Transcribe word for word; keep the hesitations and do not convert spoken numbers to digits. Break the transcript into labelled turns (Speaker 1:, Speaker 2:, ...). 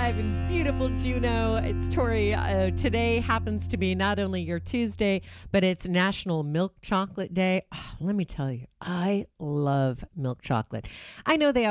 Speaker 1: five in beautiful Juneau. It's Tori. Uh, today happens to be not only your Tuesday, but it's National Milk Chocolate Day. Oh, let me tell you, I love milk chocolate. I know they